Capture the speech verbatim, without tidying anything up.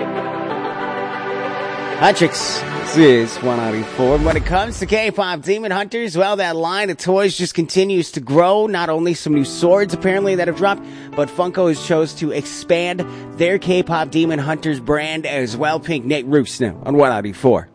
Huntrix, this is one ninety-four. When it comes to K-pop Demon Hunters, well, that line of toys just continues to grow. Not only some new swords apparently that have dropped, but Funko has chose to expand their K-pop Demon Hunters brand as well. Pink Nate Roos now on one ninety-four.